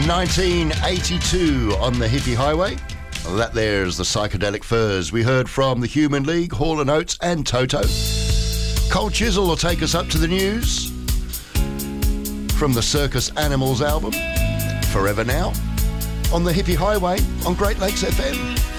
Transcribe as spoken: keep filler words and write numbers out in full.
nineteen eighty-two on the Hippie Highway. That there's the Psychedelic Furs. We heard from the Human League, Hall and Oates and Toto. Cold Chisel will take us up to the news from the Circus Animals album, Forever Now, on the Hippie Highway on Great Lakes F M.